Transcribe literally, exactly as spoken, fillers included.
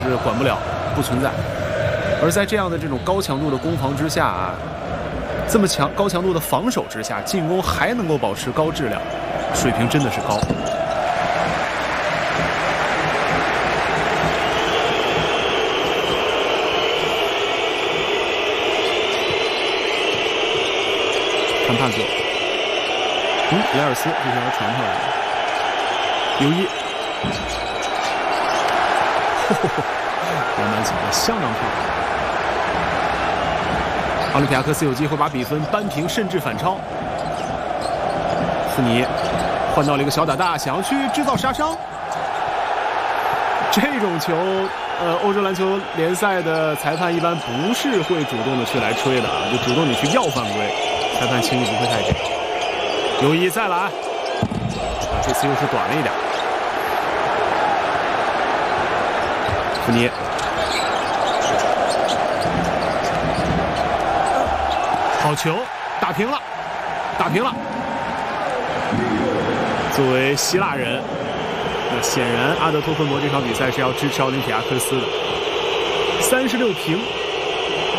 是管不了，不存在。而在这样的这种高强度的攻防之下啊，这么强高强度的防守之下，进攻还能够保持高质量，水平真的是高。看帕克，嗯，莱尔斯这条传出来了，刘一。篮板抢得相当漂亮，奥林匹亚科斯有机会把比分扳平，甚至反超。富尼换到了一个小打大，想要去制造杀伤。这种球，呃，欧洲篮球联赛的裁判一般不是会主动的去来吹的啊，就主动你去要犯规，裁判轻易不会太给。刘一再来，啊，这次又是短了一点。富尼，好球，打平了，打平了。作为希腊人，那显然阿德托芬博这场比赛是要支持奥林匹亚科斯的。三十六平。